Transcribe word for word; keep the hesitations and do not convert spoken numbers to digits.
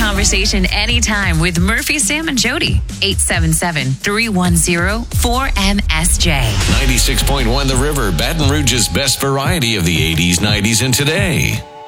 conversation anytime with Murphy, Sam, and Jody. eight seven seven, three one zero, four M S J. ninety-six point one The River, Baton Rouge's best variety of the eighties, nineties, and today.